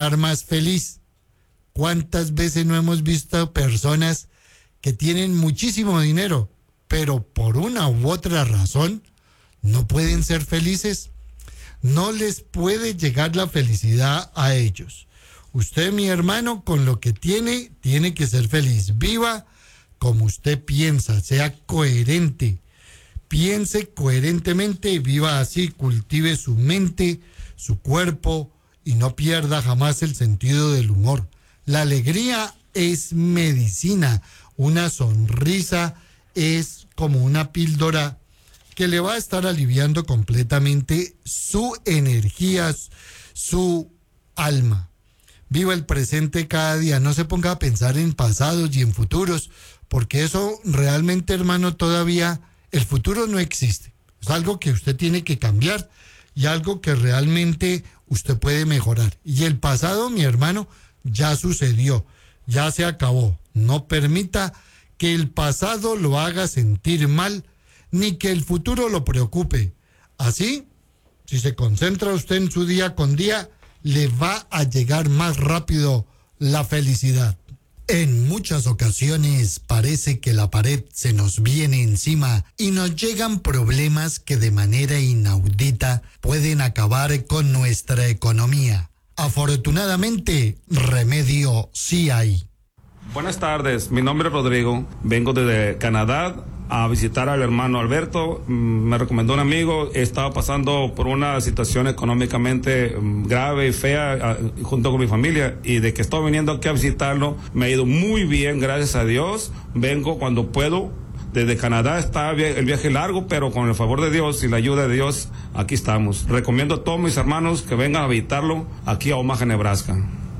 estar más feliz. ¿Cuántas veces no hemos visto personas que tienen muchísimo dinero, pero por una u otra razón no pueden ser felices? No les puede llegar la felicidad a ellos. Usted, mi hermano, con lo que tiene que ser feliz. Viva como usted piensa, sea coherente. Piense coherentemente y viva así, cultive su mente, su cuerpo y no pierda jamás el sentido del humor. La alegría es medicina, una sonrisa es como una píldora que le va a estar aliviando completamente su energía, su alma. Viva el presente cada día, no se ponga a pensar en pasados y en futuros, porque eso realmente, hermano, todavía el futuro no existe. Es algo que usted tiene que cambiar y algo que realmente usted puede mejorar. Y el pasado, mi hermano, ya sucedió, ya se acabó. No permita que el pasado lo haga sentir mal, ni que el futuro lo preocupe. Así, si se concentra usted en su día con día, le va a llegar más rápido la felicidad. En muchas ocasiones parece que la pared se nos viene encima y nos llegan problemas que de manera inaudita pueden acabar con nuestra economía. Afortunadamente, remedio sí hay. Buenas tardes, mi nombre es Rodrigo, vengo desde Canadá a visitar al hermano Alberto. Me recomendó un amigo, estaba pasando por una situación económicamente grave y fea junto con mi familia, y de que estoy viniendo aquí a visitarlo me ha ido muy bien, gracias a Dios. Vengo cuando puedo. Desde Canadá está el viaje largo, pero con el favor de Dios y la ayuda de Dios, aquí estamos. Recomiendo a todos mis hermanos que vengan a visitarlo aquí a Omaha, Nebraska.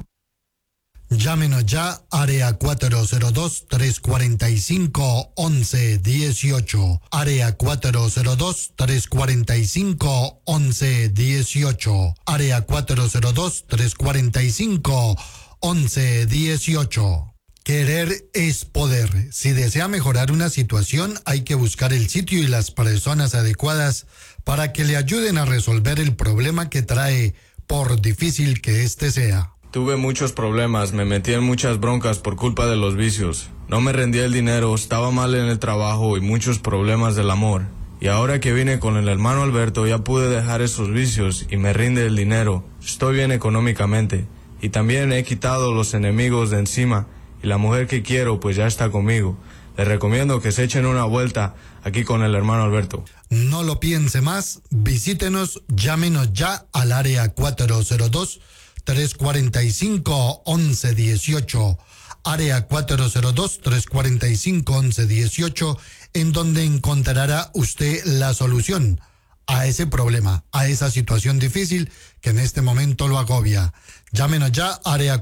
Llámenos ya, área 402-345-1118. Área 402-345-1118. Área 402-345-1118. Querer es poder. Si desea mejorar una situación, hay que buscar el sitio y las personas adecuadas para que le ayuden a resolver el problema que trae, por difícil que éste sea. Tuve muchos problemas, me metí en muchas broncas por culpa de los vicios. No me rendía el dinero, estaba mal en el trabajo y muchos problemas del amor. Y ahora que vine con el hermano Alberto ya pude dejar esos vicios y me rinde el dinero. Estoy bien económicamente. Y también he quitado los enemigos de encima y la mujer que quiero pues ya está conmigo. Les recomiendo que se echen una vuelta aquí con el hermano Alberto. No lo piense más, visítenos, llámenos ya al área 402-345-1118, área 402-345-1118, en donde encontrará usted la solución a ese problema, a esa situación difícil que en este momento lo agobia. Llámenos ya, área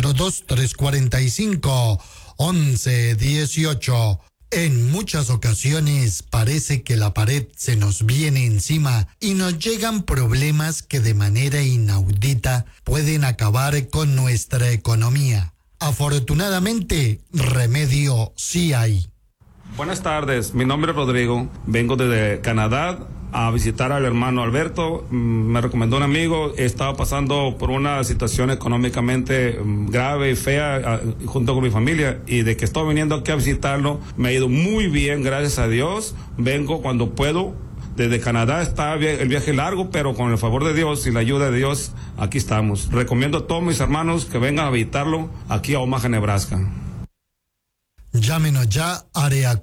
402-345-1118. En muchas ocasiones parece que la pared se nos viene encima y nos llegan problemas que de manera inaudita pueden acabar con nuestra economía. Afortunadamente, remedio sí hay. Buenas tardes, mi nombre es Rodrigo, vengo desde Canadá a visitar al hermano Alberto. Me recomendó un amigo, estaba pasando por una situación económicamente grave y fea junto con mi familia, y de que estoy viniendo aquí a visitarlo me ha ido muy bien, gracias a Dios. Vengo cuando puedo. Desde Canadá está el viaje largo, pero con el favor de Dios y la ayuda de Dios, aquí estamos. Recomiendo a todos mis hermanos que vengan a visitarlo aquí a Omaha, Nebraska. Llámenos ya, área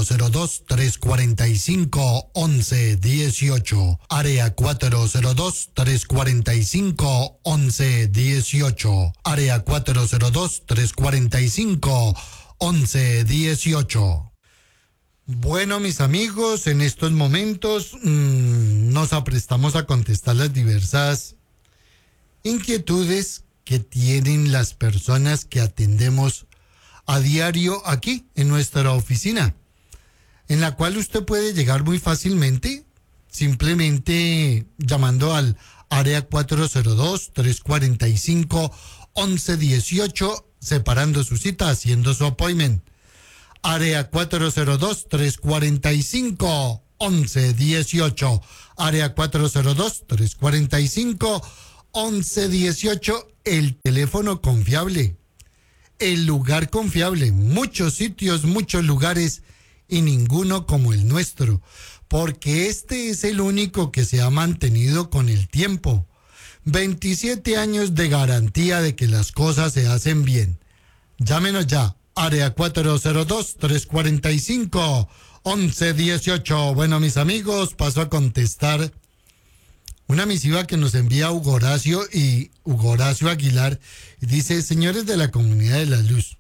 402-345-1118. Área 402-345-1118. Área 402-345-1118. Bueno, mis amigos, en estos momentos nos aprestamos a contestar las diversas inquietudes que tienen las personas que atendemos a diario aquí en nuestra oficina, en la cual usted puede llegar muy fácilmente, simplemente llamando al área 402-345-1118, separando su cita, haciendo su appointment. Área 402-345-1118. Área 402-345-1118. El teléfono teléfono confiable, el lugar confiable, muchos sitios, muchos lugares y ninguno como el nuestro, porque este es el único que se ha mantenido con el tiempo. 27 años de garantía de que las cosas se hacen bien. Llámenos ya, área 402-345-1118. Bueno, mis amigos, paso a contestar una misiva que nos envía Hugo Horacio Aguilar. Y dice: señores de la Comunidad de la Luz,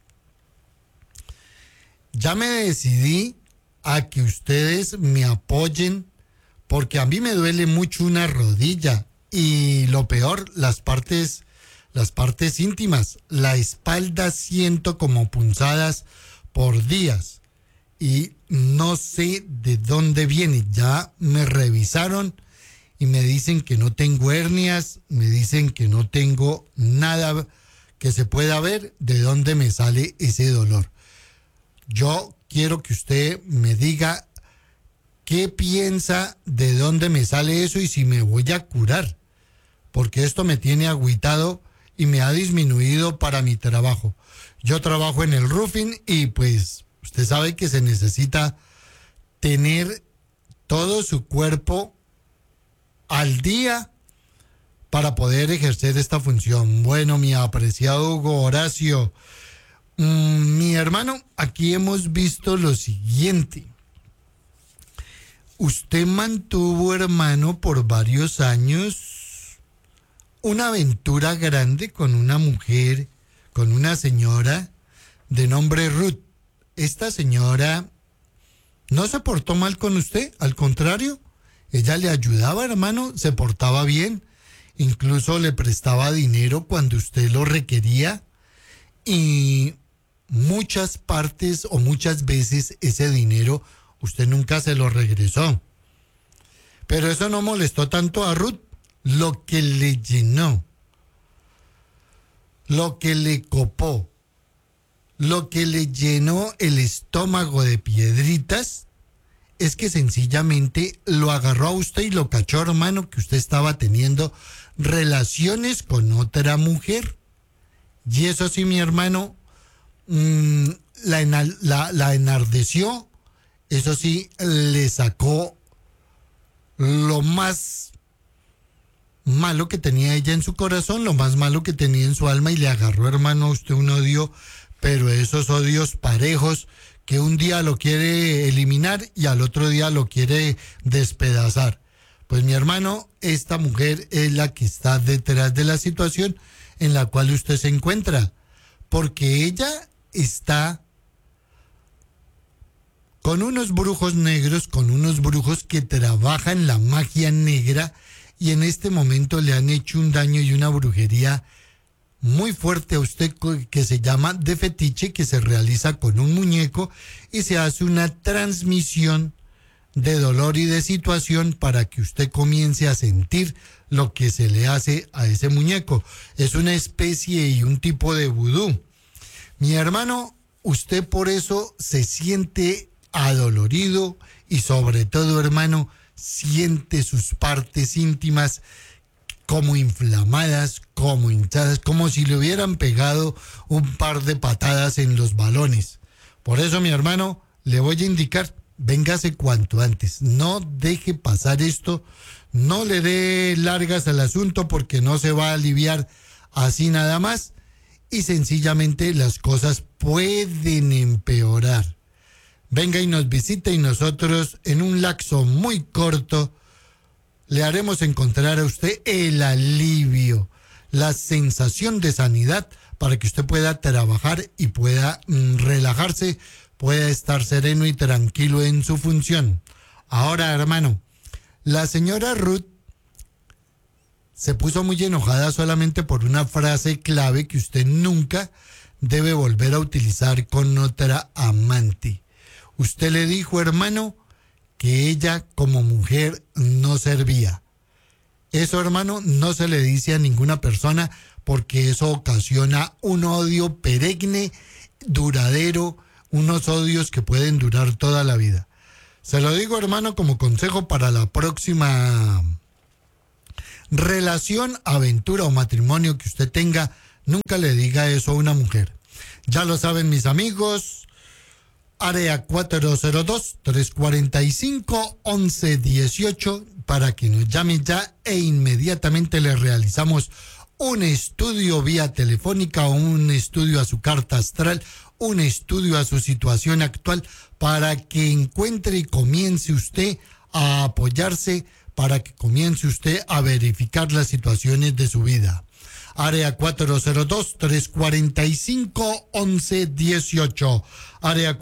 ya me decidí a que ustedes me apoyen porque a mí me duele mucho una rodilla y lo peor, las partes íntimas, la espalda siento como punzadas por días y no sé de dónde viene. Ya me revisaron y me dicen que no tengo hernias, me dicen que no tengo nada que se pueda ver de dónde me sale ese dolor. Yo quiero que usted me diga qué piensa, de dónde me sale eso y si me voy a curar, porque esto me tiene agüitado y me ha disminuido para mi trabajo. Yo trabajo en el roofing y pues usted sabe que se necesita tener todo su cuerpo al día para poder ejercer esta función. Bueno, mi apreciado Hugo Horacio, mi hermano, aquí hemos visto lo siguiente. Usted mantuvo, hermano, por varios años una aventura grande con una mujer, con una señora de nombre Ruth. Esta señora no se portó mal con usted, al contrario, ella le ayudaba, hermano, se portaba bien, incluso le prestaba dinero cuando usted lo requería y muchas partes o muchas veces ese dinero usted nunca se lo regresó. Pero eso no molestó tanto a Ruth. Lo que le llenó, lo que le copó, lo que le llenó el estómago de piedritas es que sencillamente lo agarró a usted y lo cachó, hermano, que usted estaba teniendo relaciones con otra mujer. Y eso sí, mi hermano, la enardeció. Eso sí, le sacó lo más malo que tenía ella en su corazón, lo más malo que tenía en su alma, y le agarró, hermano, a usted un odio, pero esos odios parejos que un día lo quiere eliminar y al otro día lo quiere despedazar. Pues mi hermano, esta mujer es la que está detrás de la situación en la cual usted se encuentra, porque ella está con unos brujos negros, con unos brujos que trabajan la magia negra, y en este momento le han hecho un daño y una brujería muy fuerte a usted que se llama de fetiche, que se realiza con un muñeco y se hace una transmisión de dolor y de situación para que usted comience a sentir lo que se le hace a ese muñeco. Es una especie y un tipo de vudú. Mi hermano, usted por eso se siente adolorido y sobre todo, hermano, siente sus partes íntimas como inflamadas, como hinchadas, como si le hubieran pegado un par de patadas en los balones. Por eso, mi hermano, le voy a indicar, véngase cuanto antes, no deje pasar esto, no le dé largas al asunto porque no se va a aliviar así nada más y sencillamente las cosas pueden empeorar. Venga y nos visite y nosotros en un lapso muy corto le haremos encontrar a usted el alivio, la sensación de sanidad para que usted pueda trabajar y pueda relajarse, pueda estar sereno y tranquilo en su función. Ahora, hermano, la señora Ruth se puso muy enojada solamente por una frase clave que usted nunca debe volver a utilizar con otra amante. Usted le dijo, hermano, que ella como mujer no servía. Eso, hermano, no se le dice a ninguna persona porque eso ocasiona un odio perenne, duradero, unos odios que pueden durar toda la vida. Se lo digo, hermano, como consejo para la próxima relación, aventura o matrimonio que usted tenga. Nunca le diga eso a una mujer. Ya lo saben mis amigos. Área 402-345-1118 para que nos llame ya e inmediatamente le realizamos un estudio vía telefónica o un estudio a su carta astral, un estudio a su situación actual para que encuentre y comience usted a apoyarse, para que comience usted a verificar las situaciones de su vida. Área 402-345-1118. Área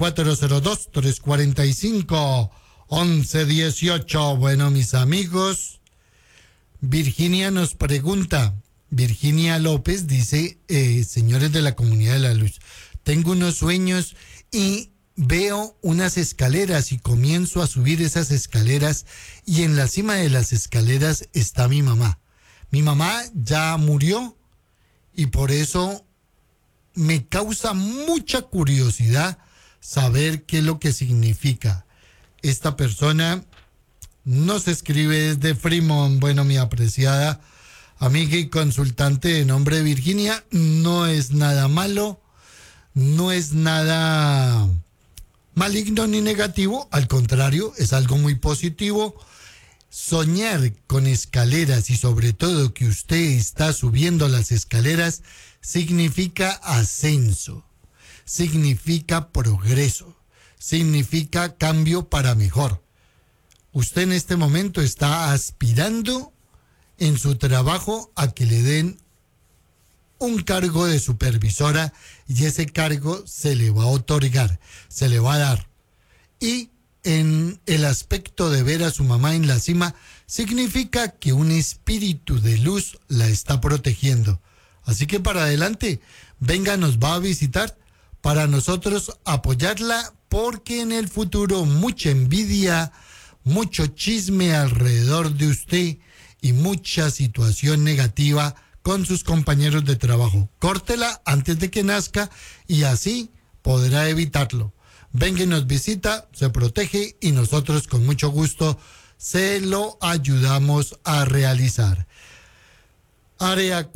402-345-1118. Bueno, mis amigos, Virginia nos pregunta, Virginia López dice, señores de la Comunidad de la Luz, tengo unos sueños y veo unas escaleras y comienzo a subir esas escaleras y en la cima de las escaleras está mi mamá. Mi mamá ya murió y por eso me causa mucha curiosidad saber qué es lo que significa. Esta persona nos escribe desde Fremont. Bueno, mi apreciada amiga y consultante de nombre Virginia, no es nada malo, no es nada maligno ni negativo, al contrario, es algo muy positivo. Soñar con escaleras y sobre todo que usted está subiendo las escaleras significa ascenso, significa progreso, significa cambio para mejor. Usted en este momento está aspirando en su trabajo a que le den un cargo de supervisora y ese cargo se le va a otorgar, se le va a dar. Y en el aspecto de ver a su mamá en la cima, significa que un espíritu de luz la está protegiendo. Así que para adelante, venga, nos va a visitar para nosotros apoyarla, porque en el futuro mucha envidia, mucho chisme alrededor de usted y mucha situación negativa con sus compañeros de trabajo. Córtela antes de que nazca y así podrá evitarlo. Venga y nos visita, se protege y nosotros con mucho gusto se lo ayudamos a realizar. Área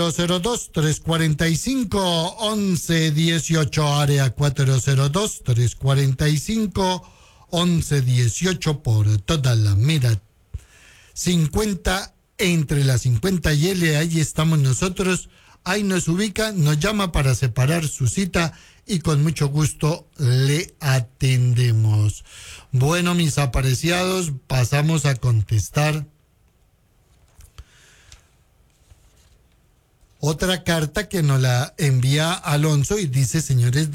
402-345-1118. Área 402-345-1118 por toda la mira 50, entre la 50 y L, ahí estamos nosotros. Ahí nos ubica, nos llama para separar su cita y con mucho gusto le atendemos. Bueno, mis apreciados, pasamos a contestar otra carta que nos la envía Alonso y dice: señores,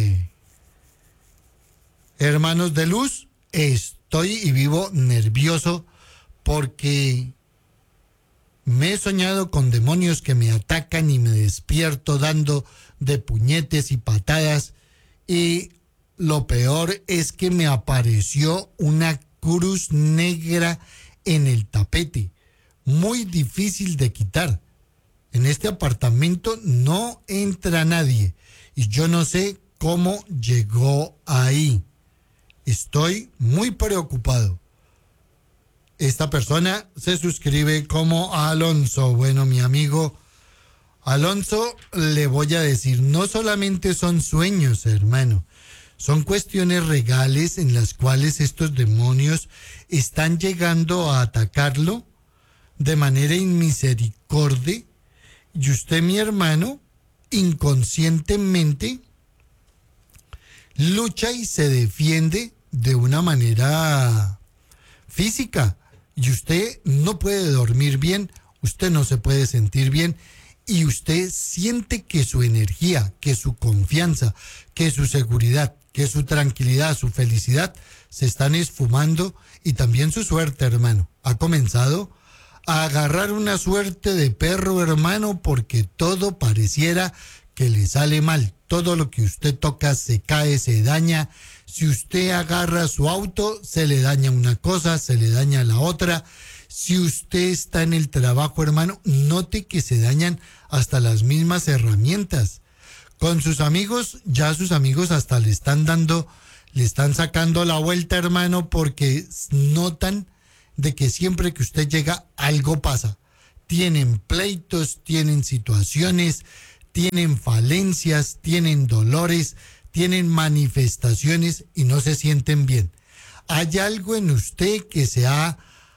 hermanos de luz, estoy y vivo nervioso porque me he soñado con demonios que me atacan y me despierto dando de puñetes y patadas, y lo peor es que me apareció una cruz negra en el tapete, muy difícil de quitar. En este apartamento no entra nadie y yo no sé cómo llegó ahí. Estoy muy preocupado. Esta persona se suscribe como Alonso. Bueno, mi amigo Alonso, le voy a decir, no solamente son sueños, hermano, son cuestiones regales en las cuales estos demonios están llegando a atacarlo de manera inmisericordia, y usted, mi hermano, inconscientemente lucha y se defiende de una manera física, y usted no puede dormir bien, usted no se puede sentir bien, y usted siente que su energía, que su confianza, que su seguridad, que su tranquilidad, su felicidad se están esfumando, y también su suerte, hermano. Ha comenzado a agarrar una suerte de perro, hermano, porque todo pareciera que le sale mal. Todo lo que usted toca se cae, se daña. Si usted agarra su auto, se le daña una cosa, se le daña la otra. Si usted está en el trabajo, hermano, note que se dañan hasta las mismas herramientas. Con sus amigos, ya sus amigos hasta le están sacando la vuelta, hermano, porque notan de que siempre que usted llega, algo pasa. Tienen pleitos, tienen situaciones, tienen falencias, tienen dolores, tienen manifestaciones y no se sienten bien. Hay algo en usted que se ha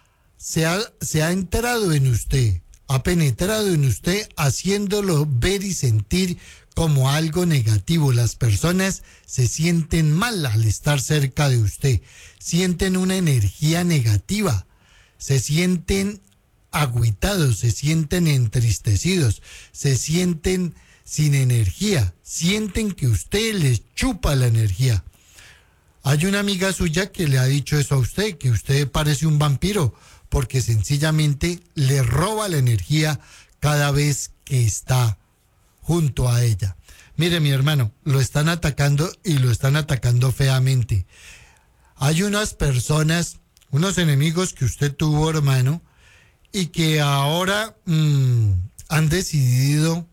entrado en usted, ha penetrado en usted, haciéndolo ver y sentir como algo negativo. Las personas se sienten mal al estar cerca de usted, sienten una energía negativa, se sienten agüitados, se sienten entristecidos, se sienten sin energía, sienten que usted les chupa la energía. Hay una amiga suya que le ha dicho eso a usted, que usted parece un vampiro, porque sencillamente le roba la energía cada vez que está junto a ella. Mire, mi hermano, lo están atacando y lo están atacando feamente. Hay unas personas, unos enemigos que usted tuvo, hermano, y que ahora han decidido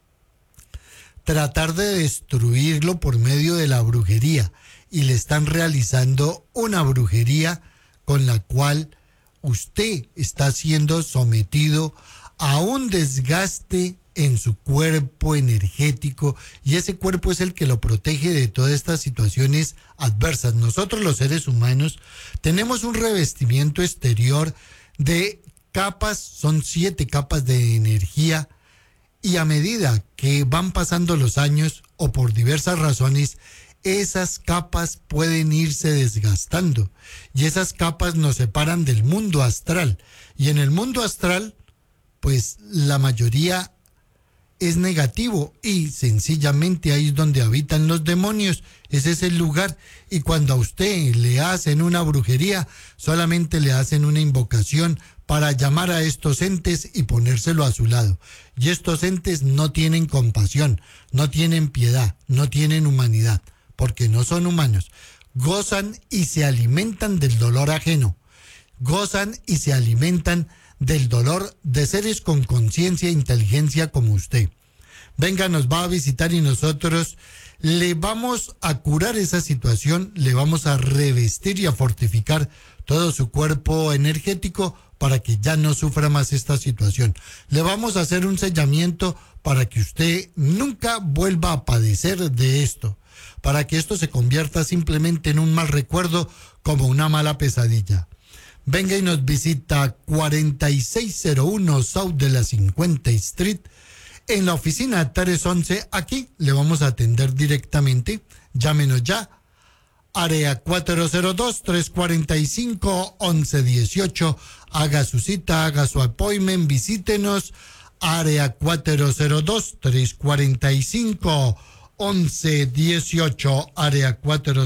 tratar de destruirlo por medio de la brujería, y le están realizando una brujería con la cual usted está siendo sometido a un desgaste en su cuerpo energético, y ese cuerpo es el que lo protege de todas estas situaciones adversas. Nosotros, los seres humanos, tenemos un revestimiento exterior de capas, son 7 capas de energía, y a medida que van pasando los años o por diversas razones, esas capas pueden irse desgastando, y esas capas nos separan del mundo astral, y en el mundo astral pues la mayoría es negativo, y sencillamente ahí es donde habitan los demonios. Ese es el lugar, y cuando a usted le hacen una brujería, solamente le hacen una invocación para llamar a estos entes y ponérselo a su lado. Y estos entes no tienen compasión, no tienen piedad, no tienen humanidad, porque no son humanos. Gozan y se alimentan del dolor ajeno. Gozan y se alimentan del dolor de seres con conciencia e inteligencia como usted. Venga, nos va a visitar y nosotros le vamos a curar esa situación, le vamos a revestir y a fortificar todo su cuerpo energético para que ya no sufra más esta situación. Le vamos a hacer un sellamiento para que usted nunca vuelva a padecer de esto, para que esto se convierta simplemente en un mal recuerdo, como una mala pesadilla. Venga y nos visita 4601 South de la 50 Street, en la oficina 311. Aquí le vamos a atender directamente. Llámenos ya. Área 402-345-1118. Haga su cita, haga su appointment, visítenos. Área 402-345-1118. Área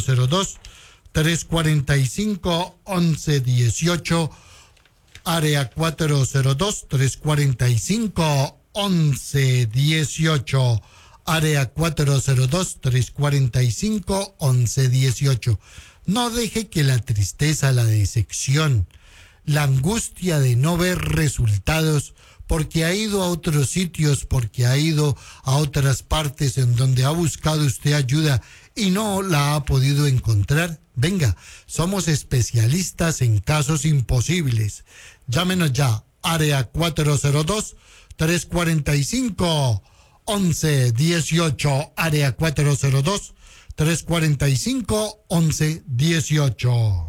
402-345-1118. Área 402-345-1118. Área 402-345-1118. No deje que la tristeza, la decepción, la angustia de no ver resultados, porque ha ido a otros sitios, porque ha ido a otras partes en donde ha buscado usted ayuda y no la ha podido encontrar. Venga, somos especialistas en casos imposibles. Llámenos ya. Área 402-345-1118. Área 402-345-1118.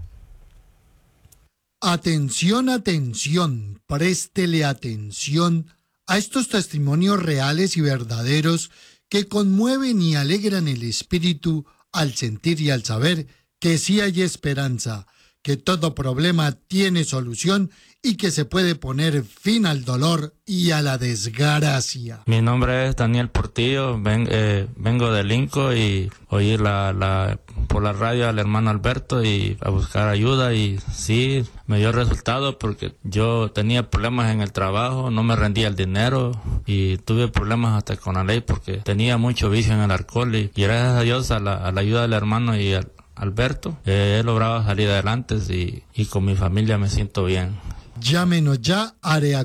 Atención, atención, préstele atención a estos testimonios reales y verdaderos que conmueven y alegran el espíritu al sentir y al saber que sí hay esperanza, que todo problema tiene solución y que se puede poner fin al dolor y a la desgracia. Mi nombre es Daniel Portillo, vengo de Linco y oír por la radio al hermano Alberto y a buscar ayuda, y sí, me dio resultado porque yo tenía problemas en el trabajo, no me rendía el dinero y tuve problemas hasta con la ley porque tenía mucho vicio en el alcohol, y gracias a Dios a la ayuda del hermano y al Alberto, he logrado salir adelante y con mi familia me siento bien. Llámenos ya, área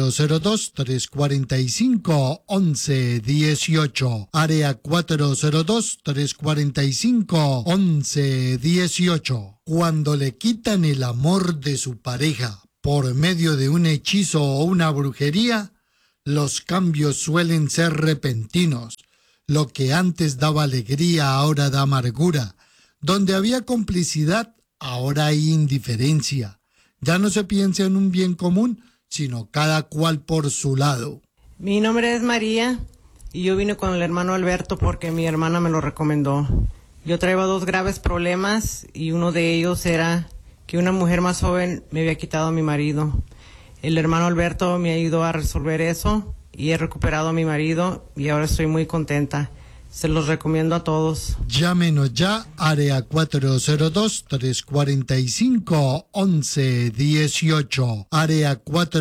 402-345-1118. Área 402-345-1118. Cuando le quitan el amor de su pareja por medio de un hechizo o una brujería, Los cambios suelen ser repentinos. Lo que antes daba alegría ahora da amargura. Donde había complicidad, ahora hay indiferencia. Ya no se piensa en un bien común, sino cada cual por su lado. Mi nombre es María y yo vine con el hermano Alberto porque mi hermana me lo recomendó. Yo traía 2 graves problemas y uno de ellos era que una mujer más joven me había quitado a mi marido. El hermano Alberto me ayudó a resolver eso y he recuperado a mi marido y ahora estoy muy contenta. Se los recomiendo a todos. Llámenos ya, área 402-345-1118. Área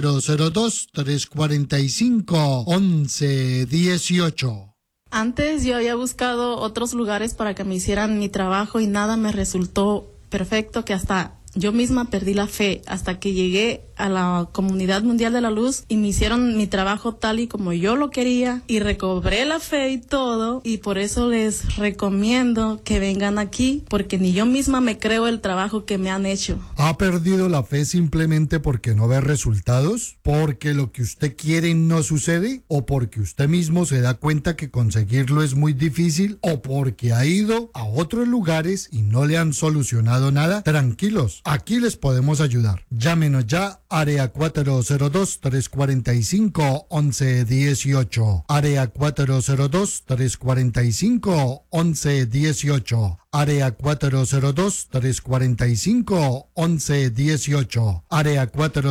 402-345-1118. Antes yo había buscado otros lugares para que me hicieran mi trabajo y nada me resultó perfecto, que hasta yo misma perdí la fe hasta que llegué a la Comunidad Mundial de la Luz y me hicieron mi trabajo tal y como yo lo quería y recobré la fe y todo, y por eso les recomiendo que vengan aquí porque ni yo misma me creo el trabajo que me han hecho. ¿Ha perdido la fe simplemente porque no ve resultados? ¿Porque lo que usted quiere no sucede? ¿O porque usted mismo se da cuenta que conseguirlo es muy difícil? ¿O porque ha ido a otros lugares y no le han solucionado nada? Tranquilos, aquí les podemos ayudar. Llámenos ya, área 402-345-1118. Área 402-345-1118. Área 402-345-1118. Área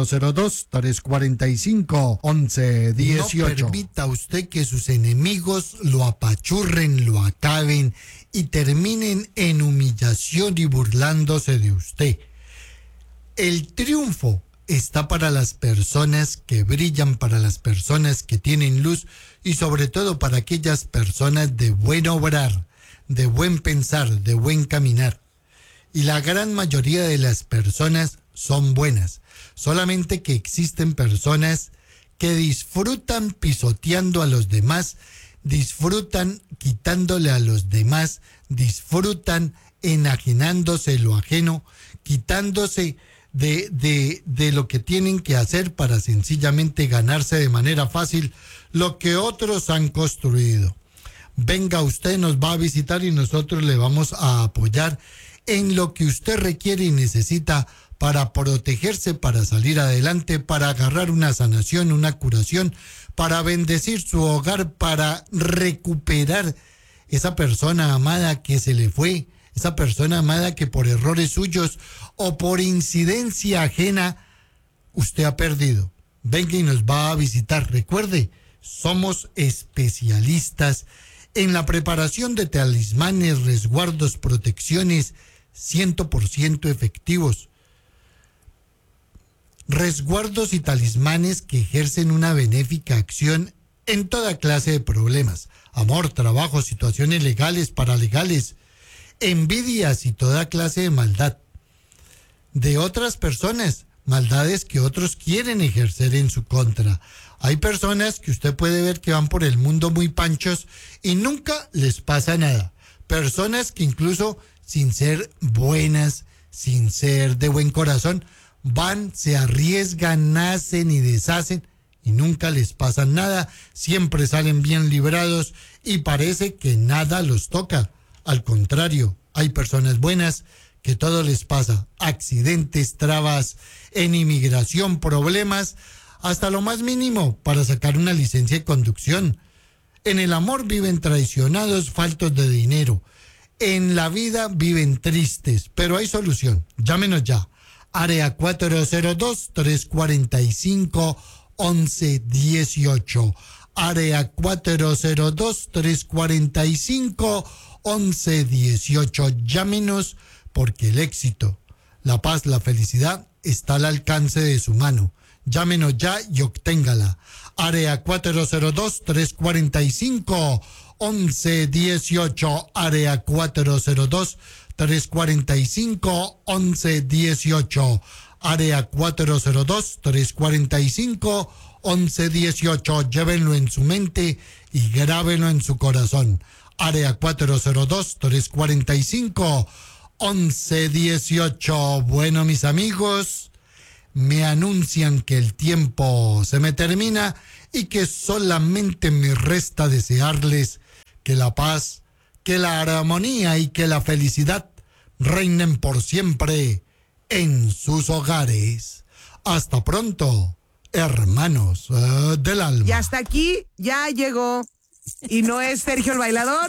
402-345-1118. No permita usted que sus enemigos lo apachurren, lo acaben y terminen en humillación y burlándose de usted. El triunfo está para las personas que brillan, para las personas que tienen luz y sobre todo para aquellas personas de buen obrar, de buen pensar, de buen caminar. Y la gran mayoría de las personas son buenas, solamente que existen personas que disfrutan pisoteando a los demás, disfrutan quitándole a los demás, disfrutan enajenándose lo ajeno, quitándose de lo que tienen que hacer para sencillamente ganarse de manera fácil lo que otros han construido. Venga, usted nos va a visitar y nosotros le vamos a apoyar en lo que usted requiere y necesita para protegerse, para salir adelante, para agarrar una sanación, una curación, para bendecir su hogar, para recuperar esa persona amada que se le fue, esa persona amada que por errores suyos o por incidencia ajena usted ha perdido. Venga y nos va a visitar. Recuerde, somos especialistas en la preparación de talismanes, resguardos, protecciones 100% efectivos. Resguardos y talismanes que ejercen una benéfica acción en toda clase de problemas: amor, trabajo, situaciones legales, paralegales, envidias y toda clase de maldad de otras personas, maldades que otros quieren ejercer en su contra. Hay personas que usted puede ver que van por el mundo muy panchos y nunca les pasa nada. Personas que incluso sin ser buenas, sin ser de buen corazón, van, se arriesgan, nacen y deshacen y nunca les pasa nada. Siempre salen bien librados y parece que nada los toca. Al contrario, hay personas buenas que todo les pasa: accidentes, trabas en inmigración, problemas, hasta lo más mínimo para sacar una licencia de conducción. En el amor viven traicionados, faltos de dinero. En la vida viven tristes, pero hay solución. Llámenos ya. Área 402-345-1118. Área 402-345-1118. Llámenos porque el éxito, la paz, la felicidad está al alcance de su mano. Llámenos ya y obténgala. Área 402-345-1118. Área 402-345-1118. Área 402-345-1118. Llévenlo en su mente y grábenlo en su corazón. Área 402-345-1118. Bueno, mis amigos, me anuncian que el tiempo se me termina y que solamente me resta desearles que la paz, que la armonía y que la felicidad reinen por siempre en sus hogares. Hasta pronto, hermanos del alma. Y hasta aquí ya llegó. Y no es Sergio el bailador,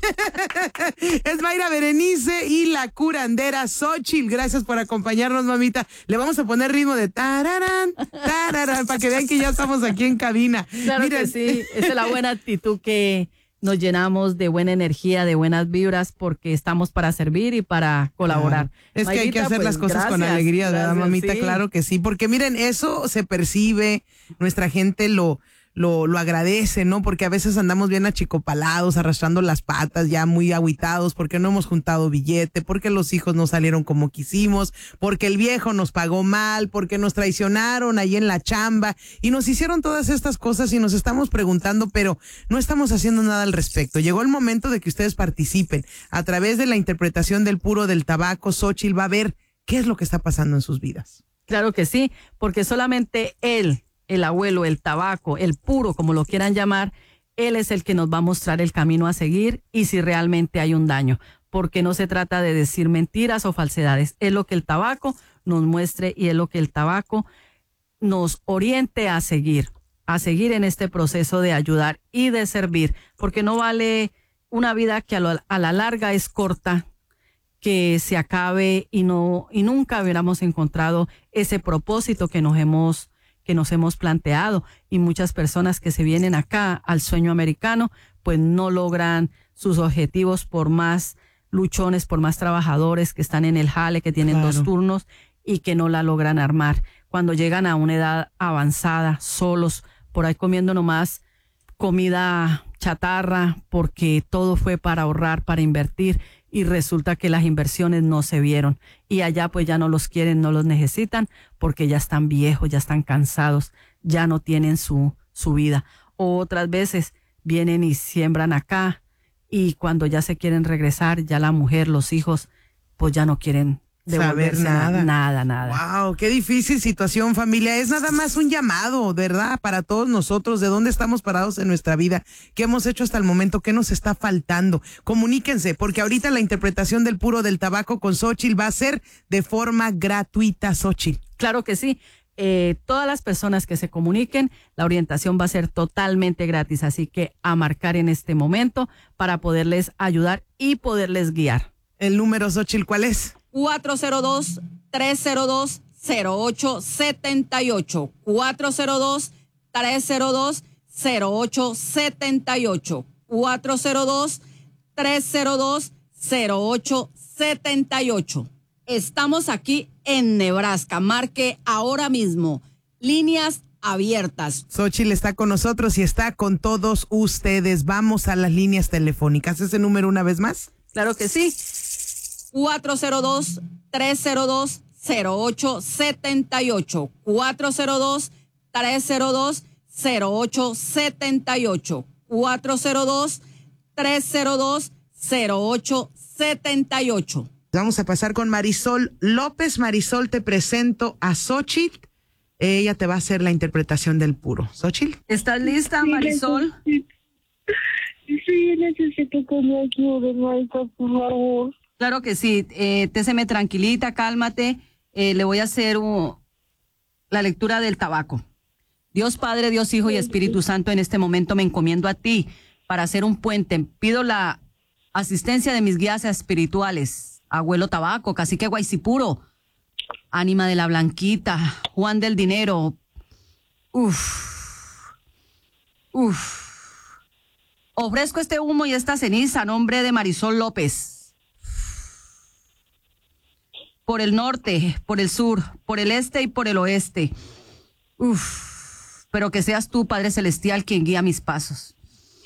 es Mayra Berenice y la curandera Xóchitl. Gracias por acompañarnos, mamita. Le vamos a poner ritmo de tararán, tararán, para que vean que ya estamos aquí en cabina. Claro que sí, esa es la buena actitud que nos llenamos de buena energía, de buenas vibras, porque estamos para servir y para colaborar. Es que hay que hacer las cosas con alegría, ¿verdad, mamita? Sí. Claro que sí, porque miren, eso se percibe, nuestra gente lo agradece, ¿no? Porque a veces andamos bien achicopalados, arrastrando las patas, ya muy agüitados, porque no hemos juntado billete, porque los hijos no salieron como quisimos, porque el viejo nos pagó mal, porque nos traicionaron ahí en la chamba, y nos hicieron todas estas cosas y nos estamos preguntando, pero no estamos haciendo nada al respecto. Llegó el momento de que ustedes participen. A través de la interpretación del puro del tabaco, Xóchitl va a ver qué es lo que está pasando en sus vidas. Claro que sí, porque solamente él, el abuelo, el tabaco, el puro, como lo quieran llamar, él es el que nos va a mostrar el camino a seguir y si realmente hay un daño, porque no se trata de decir mentiras o falsedades, es lo que el tabaco nos muestre y es lo que el tabaco nos oriente a seguir en este proceso de ayudar y de servir, porque no vale una vida que a la larga es corta, que se acabe y nunca hubiéramos encontrado ese propósito que nos hemos planteado, y muchas personas que se vienen acá al sueño americano pues no logran sus objetivos por más luchones, por más trabajadores que están en el jale, que tienen 2 turnos y que no la logran armar. Cuando llegan a una edad avanzada, solos, por ahí comiendo nomás comida chatarra, porque todo fue para ahorrar, para invertir, y resulta que las inversiones no se vieron y allá pues ya no los quieren, no los necesitan porque ya están viejos, ya están cansados, ya no tienen su vida. O otras veces vienen y siembran acá y cuando ya se quieren regresar, ya la mujer, los hijos, pues ya no quieren saber nada. Wow, qué difícil situación, familia. Es nada más un llamado, ¿verdad? Para todos nosotros, de dónde estamos parados en nuestra vida, qué hemos hecho hasta el momento, qué nos está faltando. Comuníquense, porque ahorita la interpretación del puro del tabaco con Xóchitl va a ser de forma gratuita, Xóchitl. Claro que sí. Todas las personas que se comuniquen, la orientación va a ser totalmente gratis, así que a marcar en este momento para poderles ayudar y poderles guiar. El número, Xóchitl, ¿cuál es? 402-302-0878. 402-302-0878. 402-302-0878. Estamos aquí en Nebraska. Marque ahora mismo. Líneas abiertas. Xóchitl está con nosotros y está con todos ustedes. Vamos a las líneas telefónicas. ¿Ese número una vez más? Claro que sí. 402-302-0878. 402-302-0878. 402-302-0878. Vamos a pasar con Marisol López. Marisol, te presento a Xóchitl. Ella te va a hacer la interpretación del puro. Xóchitl. ¿Estás lista, Marisol? Sí, necesito que me ayuden, maestra, por favor. Claro que sí. Téseme tranquilita, cálmate. Le voy a hacer la lectura del tabaco. Dios Padre, Dios Hijo y Espíritu Santo, en este momento me encomiendo a ti para hacer un puente. Pido la asistencia de mis guías espirituales. Abuelo Tabaco, Cacique Guaycipuro, Ánima de la Blanquita, Juan del Dinero. Ofrezco este humo y esta ceniza a nombre de Marisol López. Por el norte, por el sur, por el este y por el oeste. Pero que seas tú, Padre Celestial, quien guía mis pasos.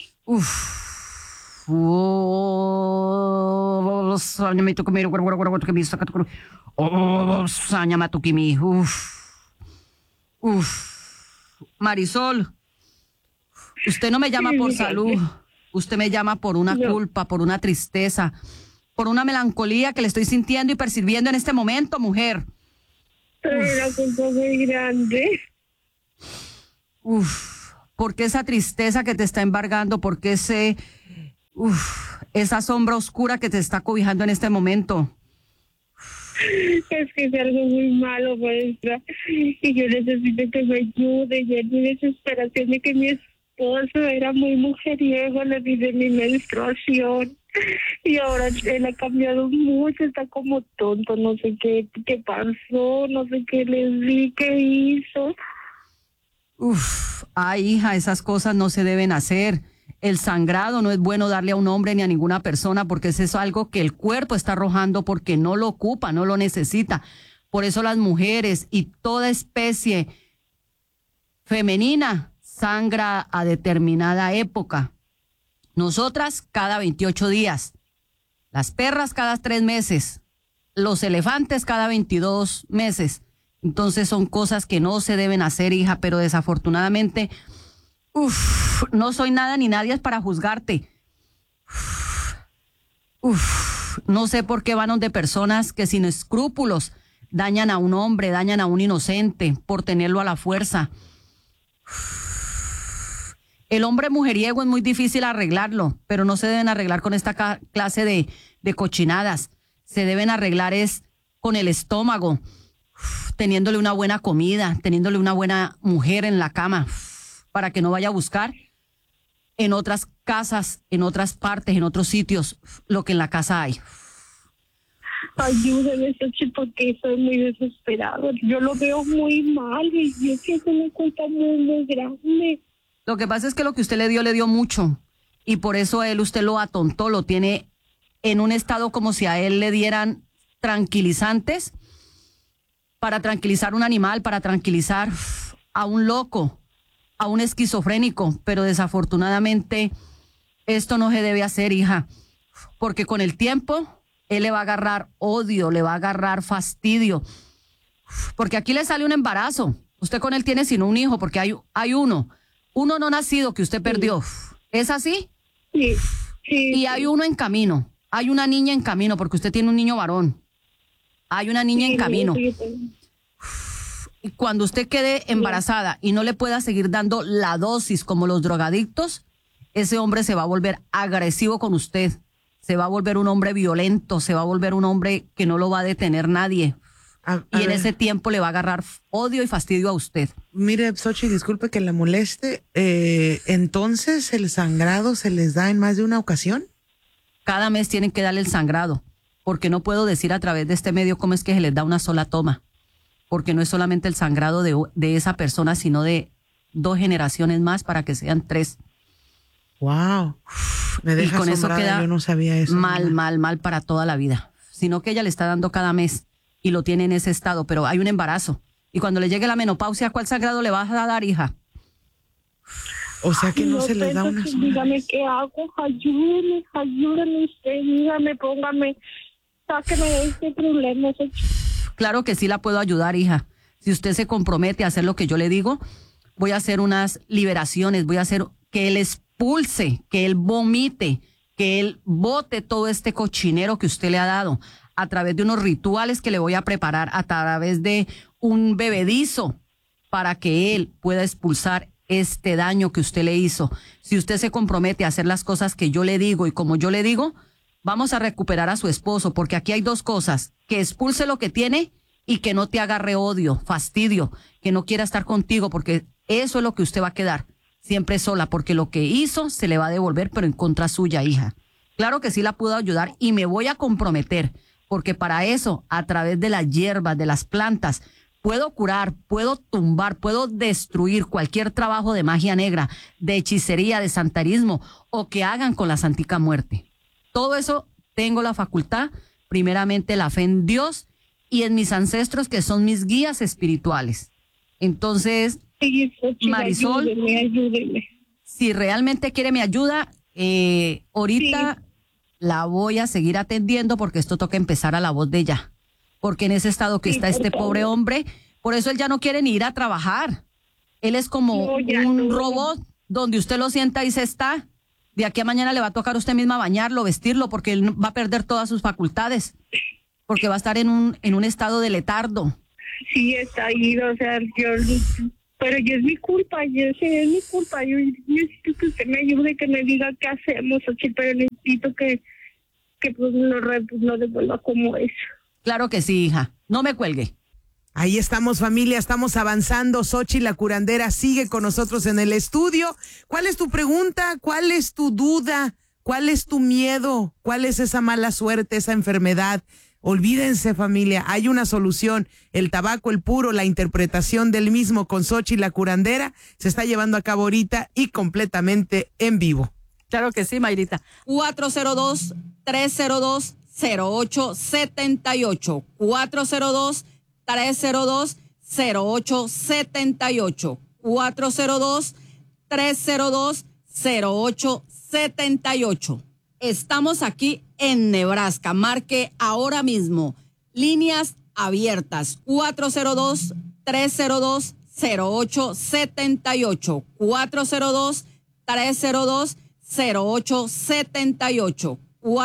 Marisol, usted no me llama por salud, usted me llama por una culpa, por una tristeza, por una melancolía que le estoy sintiendo y percibiendo en este momento, mujer. Pero la culpa es muy grande. ¿Por qué esa tristeza que te está embargando? ¿Por qué esa sombra oscura que te está cobijando en este momento? Es que es algo muy malo, maestra. Y yo necesito que me ayude. Y es mi desesperación de que mi esposo era muy mujeriego, le di de mi menstruación. Y ahora él ha cambiado mucho, está como tonto, no sé qué pasó, no sé qué le di, qué hizo. Ay, hija, esas cosas no se deben hacer. El sangrado no es bueno darle a un hombre ni a ninguna persona porque es algo que el cuerpo está arrojando porque no lo ocupa, no lo necesita. Por eso las mujeres y toda especie femenina sangra a determinada época. Nosotras cada 28 días, las perras cada 3 meses, los elefantes cada 22 meses. Entonces son cosas que no se deben hacer, hija, pero desafortunadamente, no soy nada ni nadie para juzgarte. No sé por qué van de personas que sin escrúpulos dañan a un hombre, dañan a un inocente por tenerlo a la fuerza. El hombre mujeriego es muy difícil arreglarlo, pero no se deben arreglar con esta clase de cochinadas. Se deben arreglar es con el estómago, teniéndole una buena comida, teniéndole una buena mujer en la cama, para que no vaya a buscar en otras casas, en otras partes, en otros sitios, lo que en la casa hay. Ayúdeme, Xochitl, porque estoy muy desesperado. Yo lo veo muy mal y es que es una culpa muy, muy grande. Lo que pasa es que lo que usted le dio mucho y por eso usted lo atontó, lo tiene en un estado como si a él le dieran tranquilizantes para tranquilizar un animal, para tranquilizar a un loco, a un esquizofrénico, pero desafortunadamente esto no se debe hacer, hija, porque con el tiempo él le va a agarrar odio, le va a agarrar fastidio, porque aquí le sale un embarazo. Usted con él tiene sino un hijo, porque hay uno no nacido que usted perdió. ¿Es así? Sí. Y hay uno en camino, hay una niña en camino, porque usted tiene un niño varón. Hay una niña en camino. Y cuando usted quede embarazada y no le pueda seguir dando la dosis como los drogadictos, ese hombre se va a volver agresivo con usted. Se va a volver un hombre violento, se va a volver un hombre que no lo va a detener nadie. Y en ese tiempo le va a agarrar odio y fastidio a usted. Mire, Xochitl, disculpe que la moleste. Entonces, ¿el sangrado se les da en más de una ocasión? Cada mes tienen que darle el sangrado, porque no puedo decir a través de este medio cómo es que se les da una sola toma. Porque no es solamente el sangrado de esa persona, sino de 2 generaciones más para que sean 3. Wow. Me deja y con eso asombrada, queda yo no sabía eso. mal para toda la vida. Sino que ella le está dando cada mes y lo tiene en ese estado, pero hay un embarazo. Y cuando le llegue la menopausia, ¿cuál sangrado le vas a dar, hija? O sea que no se les da una sola. Dígame qué hago, ayúdame usted, dígame, póngame, sáqueme de este problema. Claro que sí la puedo ayudar, hija. Si usted se compromete a hacer lo que yo le digo, voy a hacer unas liberaciones, voy a hacer que él expulse, que él vomite, que él bote todo este cochinero que usted le ha dado a través de unos rituales que le voy a preparar, a través de un bebedizo para que él pueda expulsar este daño que usted le hizo. Si usted se compromete a hacer las cosas que yo le digo y como yo le digo, vamos a recuperar a su esposo, porque aquí hay 2 cosas, que expulse lo que tiene y que no te agarre odio, fastidio, que no quiera estar contigo, porque eso es lo que usted va a quedar siempre sola, porque lo que hizo se le va a devolver, pero en contra suya, hija. Claro que sí la puedo ayudar y me voy a comprometer, porque para eso, a través de las hierbas, de las plantas, puedo curar, puedo tumbar, puedo destruir cualquier trabajo de magia negra, de hechicería, de santarismo, o que hagan con la santica muerte. Todo eso tengo la facultad, primeramente la fe en Dios y en mis ancestros que son mis guías espirituales. Entonces, sí, Marisol, ayúdeme. Si realmente quiere mi ayuda, ahorita sí la voy a seguir atendiendo porque esto toca empezar a la voz de ella. Porque en ese estado que está este pobre hombre, por eso él ya no quiere ni ir a trabajar. Él es como un robot donde usted lo sienta y se está. De aquí a mañana le va a tocar a usted misma bañarlo, vestirlo, porque él va a perder todas sus facultades. Porque va a estar en un estado de letardo. sí está ido, o sea, pero yo es mi culpa, yo sé, es mi culpa, yo necesito que usted me ayude, que me diga qué hacemos, Xochitl, pero necesito que pues no devuelva como es. Claro que sí, hija, no me cuelgue. Ahí estamos, familia, estamos avanzando. Xochitl, la curandera, sigue con nosotros en el estudio. ¿Cuál es tu pregunta? ¿Cuál es tu duda? ¿Cuál es tu miedo? ¿Cuál es esa mala suerte, esa enfermedad? Olvídense, familia, hay una solución. El tabaco, el puro, la interpretación del mismo con Xochitl, la curandera, se está llevando a cabo ahorita y completamente en vivo. Claro que sí, Mayrita. 402-302-0878. 402-302-0878. 402-302-0878. Estamos aquí en Nebraska. Marque ahora mismo. Líneas abiertas. 402-302-0878. 402-302-0878.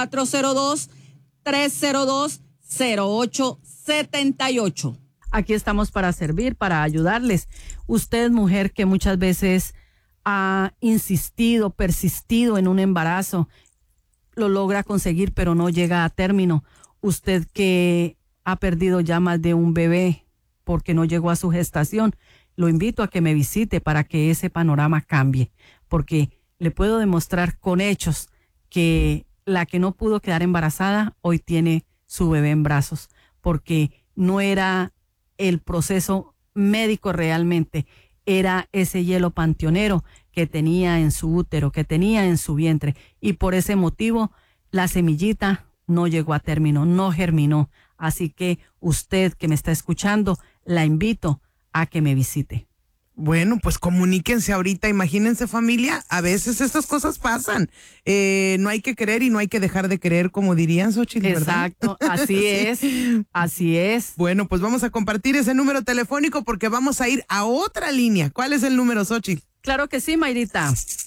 402-302-0878. Aquí estamos para servir, para ayudarles. Usted, mujer, que muchas veces ha insistido, persistido en un embarazo, lo logra conseguir, pero no llega a término. Usted que ha perdido ya más de un bebé porque no llegó a su gestación, lo invito a que me visite para que ese panorama cambie, porque le puedo demostrar con hechos que la que no pudo quedar embarazada hoy tiene su bebé en brazos, porque no era el proceso médico realmente, era ese hielo panteonero que tenía en su útero, que tenía en su vientre, y por ese motivo la semillita no llegó a término, no germinó. Así que usted que me está escuchando, la invito a que me visite. Bueno, pues comuníquense ahorita, imagínense, familia, a veces estas cosas pasan. No hay que creer y no hay que dejar de creer, como dirían, Xochitl, ¿verdad? Exacto, así sí. Así es. Bueno, pues vamos a compartir ese número telefónico porque vamos a ir a otra línea. ¿Cuál es el número, Xochitl? Claro que sí, Mayrita.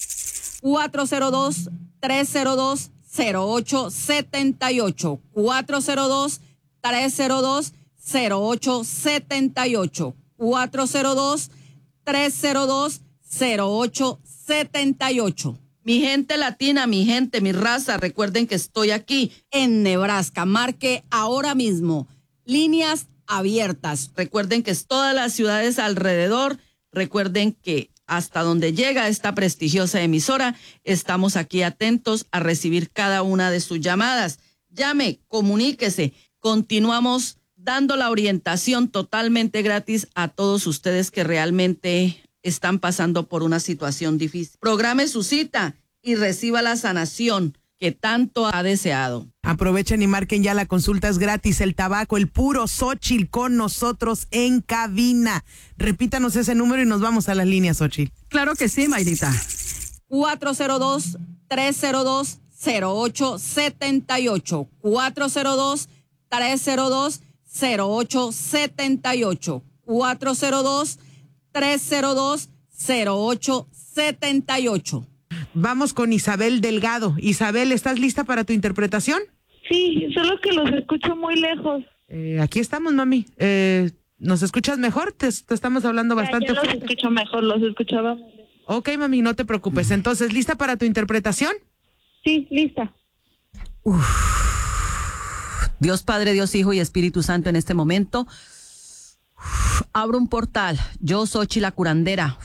402-302-0878. 402-302-0878. 402-302-0878. Mi gente latina, mi gente, mi raza, recuerden que estoy aquí en Nebraska. Marque ahora mismo. Líneas abiertas. Recuerden que es todas las ciudades alrededor. Recuerden que hasta donde llega esta prestigiosa emisora, estamos aquí atentos a recibir cada una de sus llamadas. Llame, comuníquese. Continuamos dando la orientación totalmente gratis a todos ustedes que realmente están pasando por una situación difícil. Programe su cita y reciba la sanación que tanto ha deseado. Aprovechen y marquen ya, la consulta es gratis. El tabaco, el puro, Xochitl con nosotros en cabina. Repítanos ese número y nos vamos a las líneas, Xochitl. Claro que sí, Mayrita. 402-302-0878. 402-302-0878. 402-302-0878. Vamos con Isabel Delgado. Isabel, ¿estás lista para tu interpretación? Sí, solo que los escucho muy lejos. Aquí estamos, mami. ¿Nos escuchas mejor? Te estamos hablando bastante fuerte. Los escucho mejor, los escuchaba. Ok, mami, no te preocupes. Entonces, ¿lista para tu interpretación? Sí, lista. Dios Padre, Dios Hijo y Espíritu Santo, en este momento abro un portal. Yo, Xochitl, la curandera,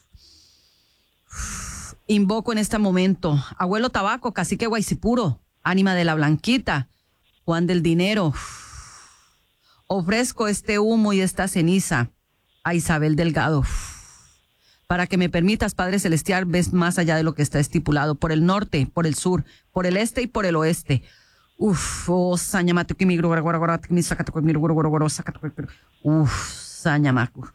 invoco en este momento Abuelo Tabaco, Cacique Guaycipuro, Ánima de la Blanquita, Juan del Dinero. Ofrezco este humo y esta ceniza a Isabel Delgado para que me permitas, Padre Celestial, ves más allá de lo que está estipulado, por el norte, por el sur, por el este y por el oeste. Sañamato que mi Sañamaco.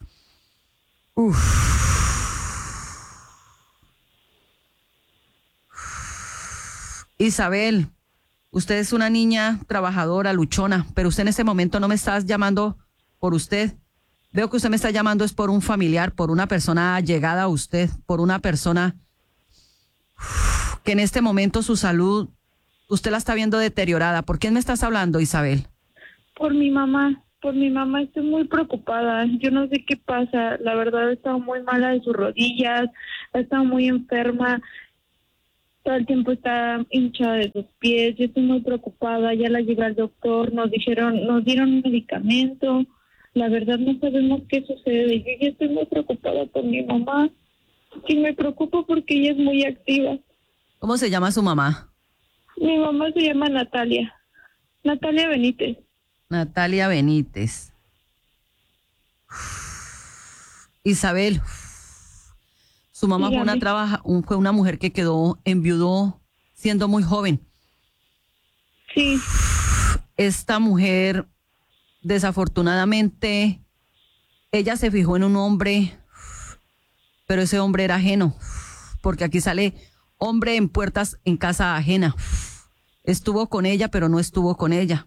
Isabel, usted es una niña trabajadora, luchona, pero usted en ese momento no me está llamando por usted. Veo que usted me está llamando es por un familiar, por una persona allegada a usted, por una persona que en este momento su salud, usted la está viendo deteriorada. ¿Por quién me estás hablando, Isabel? Por mi mamá. por mi mamá estoy muy preocupada. Yo no sé qué pasa. La verdad, ha estado muy mala de sus rodillas, ha estado muy enferma. Todo el tiempo está hinchada de sus pies. Yo estoy muy preocupada. Ya la llevé al doctor, nos dieron un medicamento. La verdad no sabemos qué sucede. Yo ya estoy muy preocupada por mi mamá. Y me preocupo porque ella es muy activa. ¿Cómo se llama su mamá? Mi mamá se llama Natalia Benítez. Natalia Benítez. Isabel, su mamá fue una mujer que quedó enviudó siendo muy joven. Sí. Esta mujer, desafortunadamente, ella se fijó en un hombre, pero ese hombre era ajeno, porque aquí sale hombre en puertas en casa ajena. Estuvo con ella, pero no estuvo con ella.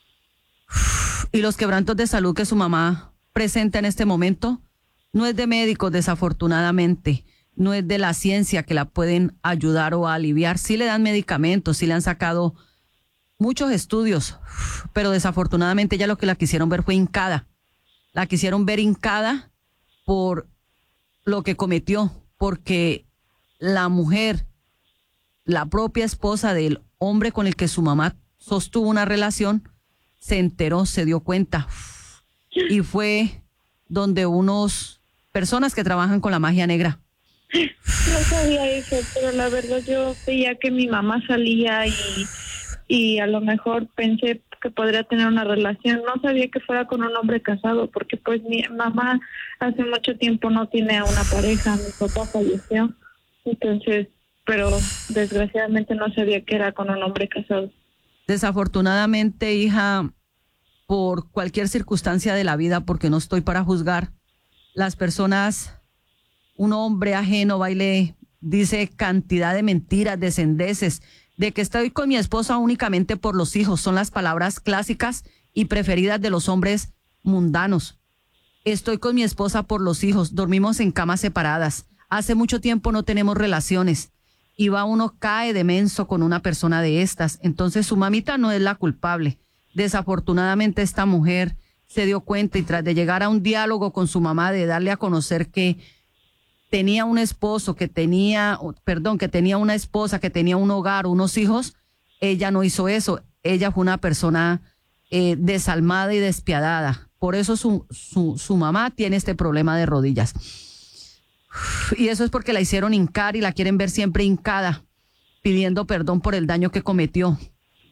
Y los quebrantos de salud que su mamá presenta en este momento no es de médicos, desafortunadamente, no es de la ciencia que la pueden ayudar o aliviar. Sí le dan medicamentos, sí le han sacado muchos estudios, pero desafortunadamente ella lo que la quisieron ver fue hincada. La quisieron ver hincada por lo que cometió, porque la mujer, la propia esposa del hombre con el que su mamá sostuvo una relación, se enteró, se dio cuenta. Y fue donde unos personas que trabajan con la magia negra. No sabía eso, pero la verdad yo veía que mi mamá salía y a lo mejor pensé que podría tener una relación. No sabía que fuera con un hombre casado, porque pues mi mamá hace mucho tiempo no tiene a una pareja, mi papá falleció. Entonces, pero desgraciadamente no sabía que era con un hombre casado. Desafortunadamente, hija, por cualquier circunstancia de la vida, porque no estoy para juzgar, las personas, un hombre ajeno va y le dice cantidad de mentiras, de sandeces, de que estoy con mi esposa únicamente por los hijos. Son las palabras clásicas y preferidas de los hombres mundanos. Estoy con mi esposa por los hijos, dormimos en camas separadas, hace mucho tiempo no tenemos relaciones. Y va uno, cae de menso con una persona de estas. Entonces su mamita no es la culpable. Desafortunadamente esta mujer se dio cuenta y tras de llegar a un diálogo con su mamá, de darle a conocer que tenía un esposo, que tenía una esposa, que tenía un hogar, unos hijos, ella no hizo eso. Ella fue una persona desalmada y despiadada. Por eso su mamá tiene este problema de rodillas. Y eso es porque la hicieron hincar y la quieren ver siempre hincada, pidiendo perdón por el daño que cometió.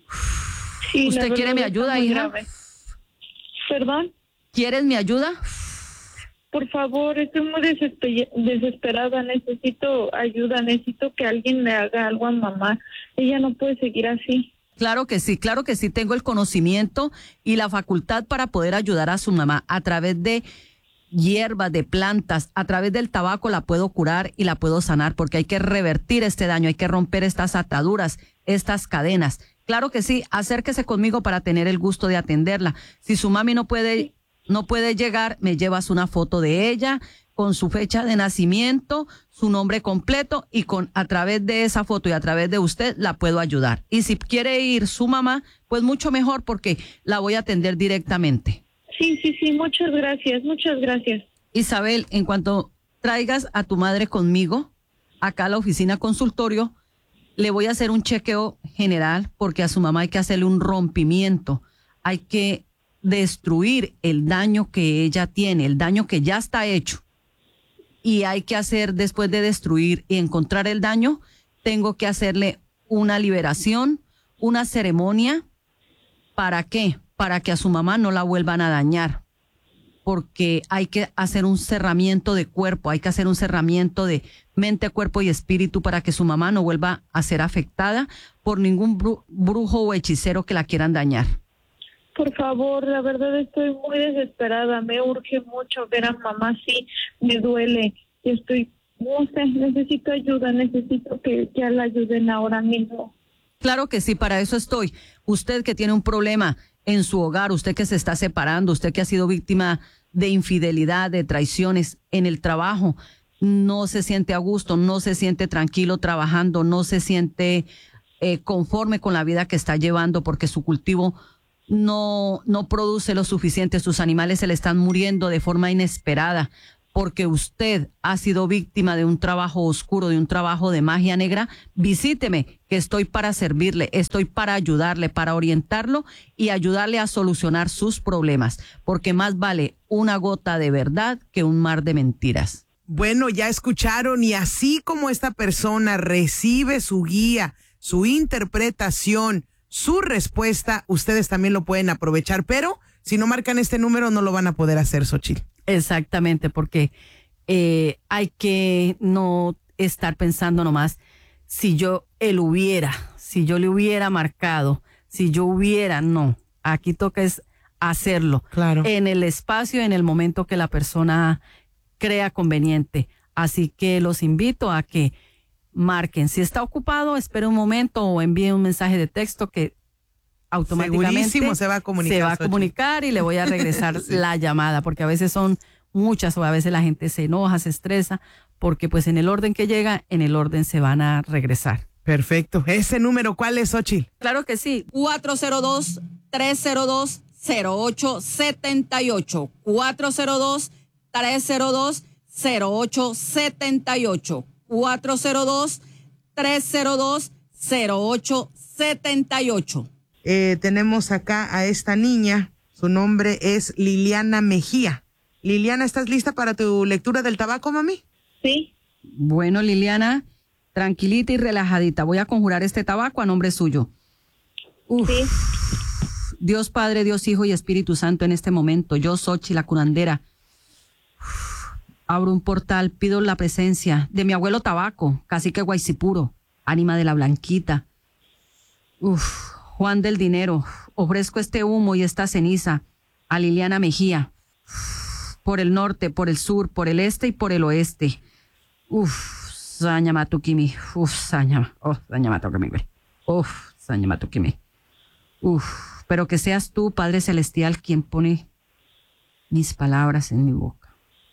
Sí, ¿usted quiere mi ayuda, hija? Grave. ¿Perdón? ¿Quieres mi ayuda? Por favor, estoy muy desesperada, necesito ayuda, necesito que alguien le haga algo a mamá. Ella no puede seguir así. Claro que sí, tengo el conocimiento y la facultad para poder ayudar a su mamá a través de hierbas, de plantas, a través del tabaco la puedo curar y la puedo sanar, porque hay que revertir este daño, hay que romper estas ataduras, estas cadenas. Claro que sí, acérquese conmigo para tener el gusto de atenderla. Si su mami no puede llegar, me llevas una foto de ella con su fecha de nacimiento, su nombre completo, y a través de esa foto y a través de usted la puedo ayudar. Y si quiere ir su mamá, pues mucho mejor, porque la voy a atender directamente. Sí, muchas gracias. Isabel, en cuanto traigas a tu madre conmigo, acá a la oficina consultorio, le voy a hacer un chequeo general, porque a su mamá hay que hacerle un rompimiento, hay que destruir el daño que ella tiene, el daño que ya está hecho. Y hay que hacer, después de destruir y encontrar el daño, tengo que hacerle una liberación, una ceremonia. ¿Para qué? Para que a su mamá no la vuelvan a dañar, porque hay que hacer un cerramiento de cuerpo, hay que hacer un cerramiento de mente, cuerpo y espíritu para que su mamá no vuelva a ser afectada por ningún brujo o hechicero que la quieran dañar. Por favor, la verdad estoy muy desesperada, me urge mucho ver a mamá, sí, me duele, necesito ayuda, necesito que ya la ayuden ahora mismo. Claro que sí, para eso estoy. Usted que tiene un problema en su hogar, usted que se está separando, usted que ha sido víctima de infidelidad, de traiciones en el trabajo, no se siente a gusto, no se siente tranquilo trabajando, no se siente conforme con la vida que está llevando, porque su cultivo no produce lo suficiente, sus animales se le están muriendo de forma inesperada, porque usted ha sido víctima de un trabajo oscuro, de un trabajo de magia negra, visíteme, que estoy para servirle, estoy para ayudarle, para orientarlo y ayudarle a solucionar sus problemas, porque más vale una gota de verdad que un mar de mentiras. Bueno, ya escucharon, y así como esta persona recibe su guía, su interpretación, su respuesta, ustedes también lo pueden aprovechar, pero si no marcan este número no lo van a poder hacer, Xochitl. Exactamente, porque hay que no estar pensando nomás si yo le hubiera marcado, si yo hubiera, no. Aquí toca es hacerlo. Claro. En el espacio, en el momento que la persona crea conveniente. Así que los invito a que marquen. Si está ocupado, espere un momento o envíe un mensaje de texto que automáticamente segurísimo se va a comunicar y le voy a regresar sí. la llamada, porque a veces son muchas o a veces la gente se enoja, se estresa, porque pues en el orden que llega, en el orden se van a regresar. Perfecto. ¿Ese número cuál es, Xochitl? Claro que sí. 402-302-0878. 402-302-0878. 402-302-0878. Tenemos acá a esta niña, su nombre es Liliana Mejía. Liliana, ¿estás lista para tu lectura del tabaco, mami? Sí. Bueno, Liliana, tranquilita y relajadita. Voy a conjurar este tabaco a nombre suyo. Uf. Sí. Dios Padre, Dios Hijo y Espíritu Santo, en este momento, yo, Xochitl, la curandera, abro un portal, pido la presencia de mi abuelo Tabaco, cacique Guaycipuro, ánima de la Blanquita. Juan del Dinero, ofrezco este humo y esta ceniza a Liliana Mejía, por el norte, por el sur, por el este y por el oeste. Sañamatukimi, sañamatukimi, sañamatukimi. Pero que seas tú, Padre Celestial, quien pone mis palabras en mi boca.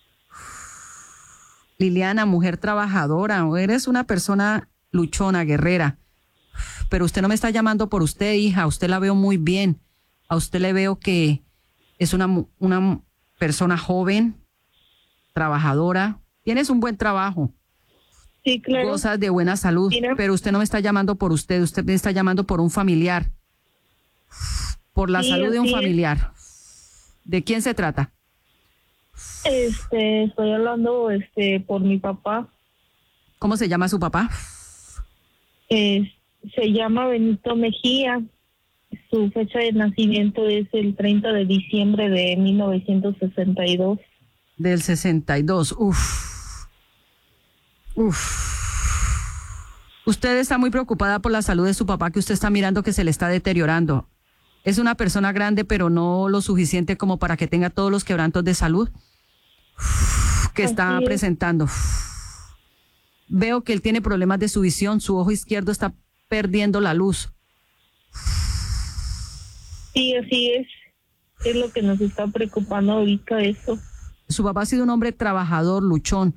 Liliana, mujer trabajadora, eres una persona luchona, guerrera. Pero usted no me está llamando por usted, hija. A usted la veo muy bien. A usted le veo que es una persona joven, trabajadora. Tienes un buen trabajo. Sí, claro. Gozas de buena salud. Mira. Pero usted no me está llamando por usted. Usted me está llamando por un familiar. Por la salud de un familiar. ¿De quién se trata? Estoy hablando por mi papá. ¿Cómo se llama su papá? Se llama Benito Mejía. Su fecha de nacimiento es el 30 de diciembre de 1962. Del 62. Usted está muy preocupada por la salud de su papá, que usted está mirando que se le está deteriorando. Es una persona grande, pero no lo suficiente como para que tenga todos los quebrantos de salud que está presentando. Veo que él tiene problemas de su visión, su ojo izquierdo está perdiendo la luz. Sí, así es. Es lo que nos está preocupando ahorita eso. Su papá ha sido un hombre trabajador, luchón.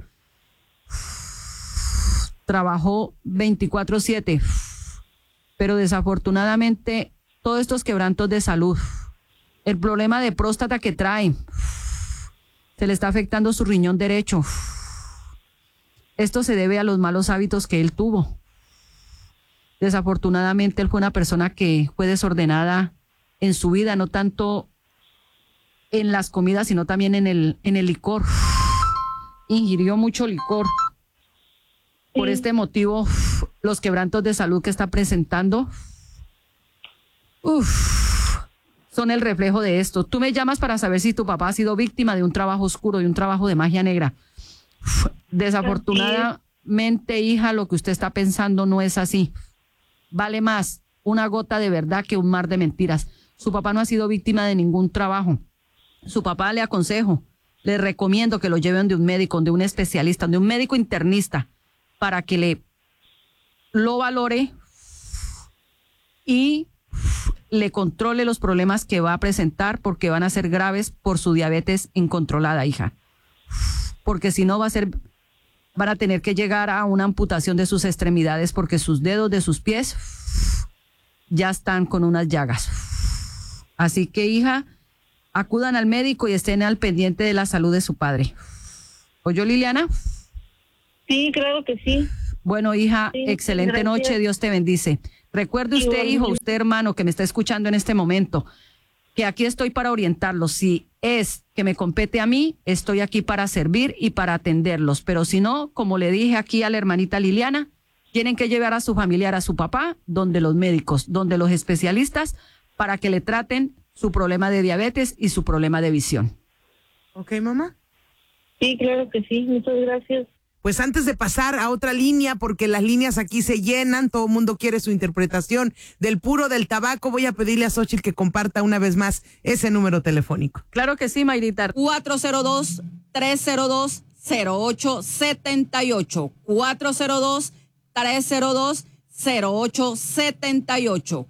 Trabajó 24/7, pero desafortunadamente todos estos quebrantos de salud, el problema de próstata que trae, se le está afectando su riñón derecho. Esto se debe a los malos hábitos que él tuvo. Desafortunadamente él fue una persona que fue desordenada en su vida, no tanto en las comidas, sino también en el licor. Ingirió mucho licor. Por este motivo, los quebrantos de salud que está presentando, son el reflejo de esto. Tú me llamas para saber si tu papá ha sido víctima de un trabajo oscuro, de un trabajo de magia negra. Desafortunadamente, hija, lo que usted está pensando no es así. Vale más una gota de verdad que un mar de mentiras. Su papá no ha sido víctima de ningún trabajo. Su papá, le aconsejo, le recomiendo que lo lleven de un médico, de un especialista, de un médico internista, para que lo valore y le controle los problemas que va a presentar, porque van a ser graves por su diabetes incontrolada, hija. Porque si no van a tener que llegar a una amputación de sus extremidades, porque sus dedos de sus pies ya están con unas llagas. Así que, hija, acudan al médico y estén al pendiente de la salud de su padre. ¿Oyó, Liliana? Sí, claro que sí. Bueno, hija, Sí, excelente gracias. noche, Dios te bendice. Recuerde usted, Igualmente. hijo, usted hermano que me está escuchando en este momento, que aquí estoy para orientarlos. Si es que me compete a mí, estoy aquí para servir y para atenderlos. Pero si no, como le dije aquí a la hermanita Liliana, tienen que llevar a su familiar, a su papá, donde los médicos, donde los especialistas, para que le traten su problema de diabetes y su problema de visión. ¿Ok, mamá? Sí, claro que sí. Muchas gracias. Pues antes de pasar a otra línea, porque las líneas aquí se llenan, todo el mundo quiere su interpretación del puro del tabaco, voy a pedirle a Xóchitl que comparta una vez más ese número telefónico. Claro que sí, Mayrita. 402-302-0878. 402-302-0878.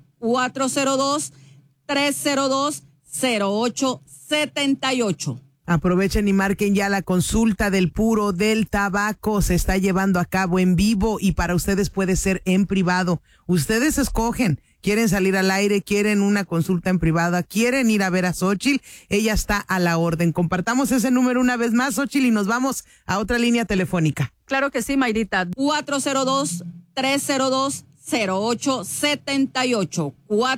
402-302-0878. Aprovechen y marquen ya la consulta del puro del tabaco. Se está llevando a cabo en vivo y para ustedes puede ser en privado. Ustedes escogen. ¿Quieren salir al aire? ¿Quieren una consulta en privada? ¿Quieren ir a ver a Xóchitl? Ella está a la orden. Compartamos ese número una vez más, Xóchitl, y nos vamos a otra línea telefónica. Claro que sí, Mayrita. 402-302-0878.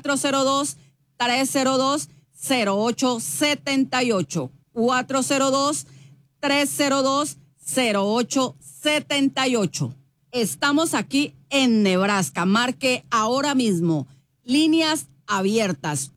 402-302-0878. 402-302-0878. Estamos aquí en Nebraska. Marque ahora mismo. Líneas abiertas.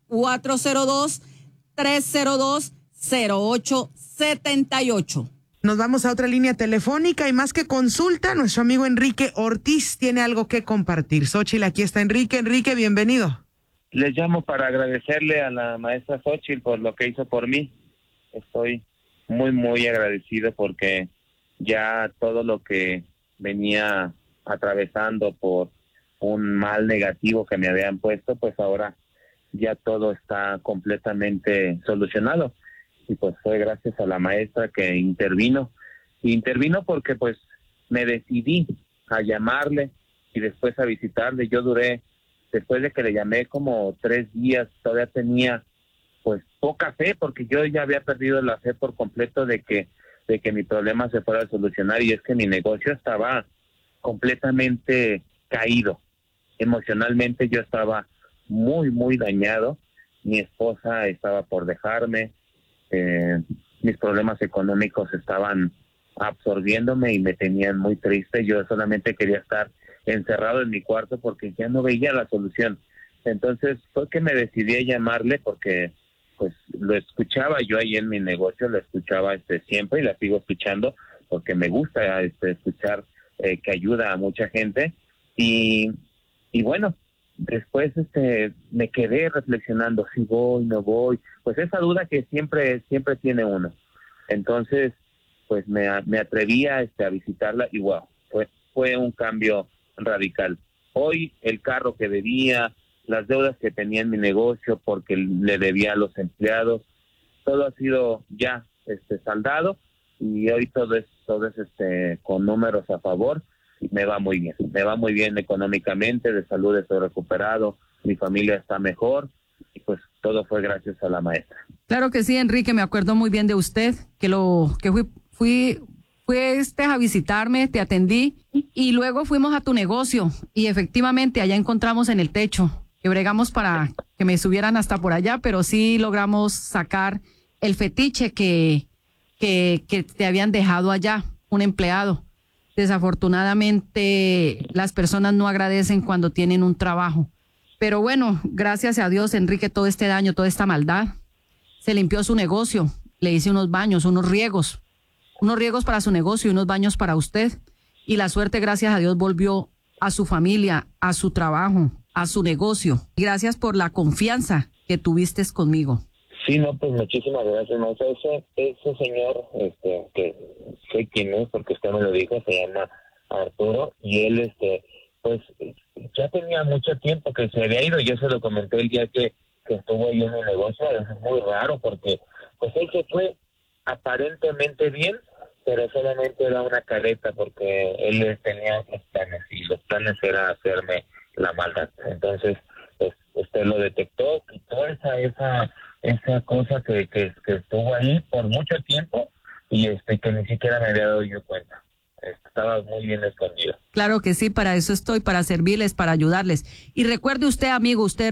402-302-0878. Nos vamos a otra línea telefónica y más que consulta, nuestro amigo Enrique Ortiz tiene algo que compartir. Xóchitl, aquí está Enrique. Enrique, bienvenido. Les llamo para agradecerle a la maestra Xóchitl por lo que hizo por mí. Estoy muy agradecido porque ya todo lo que venía atravesando por un mal negativo que me habían puesto, pues ahora ya todo está completamente solucionado. Y pues fue gracias a la maestra que intervino porque pues me decidí a llamarle y después a visitarle. Yo duré, después de que le llamé, como 3 días, todavía tenía pues poca fe, porque yo ya había perdido la fe por completo de que mi problema se fuera a solucionar, y es que mi negocio estaba completamente caído. Emocionalmente yo estaba muy dañado. Mi esposa estaba por dejarme. Mis problemas económicos estaban absorbiéndome y me tenían muy triste. Yo solamente quería estar encerrado en mi cuarto porque ya no veía la solución. Entonces fue que me decidí a llamarle porque pues lo escuchaba yo ahí en mi negocio, lo escuchaba siempre y la sigo escuchando porque me gusta escuchar que ayuda a mucha gente. Y bueno, después me quedé reflexionando, si voy, no voy, pues esa duda que siempre tiene uno. Entonces pues me atreví a visitarla y wow, fue un cambio radical. Hoy el carro que debía, las deudas que tenía en mi negocio porque le debía a los empleados, todo ha sido ya saldado, y hoy todo es con números a favor. Me va muy bien económicamente, de salud estoy recuperado, mi familia está mejor, y pues todo fue gracias a la maestra. Claro que sí, Enrique, me acuerdo muy bien de usted, que fui a visitarme, te atendí y luego fuimos a tu negocio y efectivamente allá encontramos en el techo, que bregamos para que me subieran hasta por allá, pero sí logramos sacar el fetiche que te habían dejado allá, un empleado. Desafortunadamente, las personas no agradecen cuando tienen un trabajo. Pero bueno, gracias a Dios, Enrique, todo este daño, toda esta maldad, se limpió su negocio. Le hice unos baños, unos riegos para su negocio y unos baños para usted. Y la suerte, gracias a Dios, volvió a su familia, a su trabajo, a su negocio. Gracias por la confianza que tuviste conmigo. Sí, no, pues muchísimas gracias, maestra. Ese señor, que sé quién es porque usted me lo dijo, se llama Arturo, y él, pues, ya tenía mucho tiempo que se había ido. Yo se lo comenté el día que estuvo ahí en el negocio. Es muy raro porque, pues, él se fue aparentemente bien, pero solamente era una careta porque él tenía otros planes, y los planes era hacerme la maldad. Entonces, pues usted lo detectó, quitó esa cosa que estuvo ahí por mucho tiempo y que ni siquiera me había dado yo cuenta. Estaba muy bien escondido. Claro que sí, para eso estoy, para servirles, para ayudarles. Y recuerde usted, amigo, usted